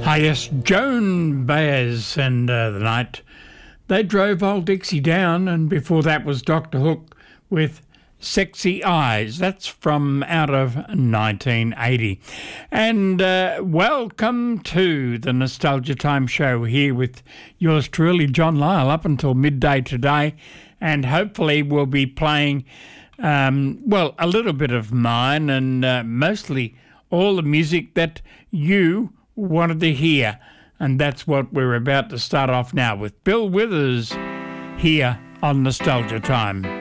Yes, Joan Baez and The Night. They drove Old Dixie down, and before that was Dr. Hook with Sexy Eyes. That's from out of 1980. And welcome to the Nostalgia Time show here with yours truly, John Lyle, up until midday today. And hopefully we'll be playing, a little bit of mine and mostly all the music that you wanted to hear. And that's what we're about to start off now with Bill Withers here on Nostalgia Time.